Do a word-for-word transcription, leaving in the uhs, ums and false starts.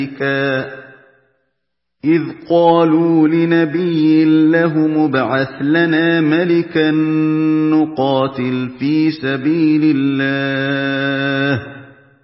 إذ قالوا لنبي له ابعث لنا ملكا نقاتل في سبيل الله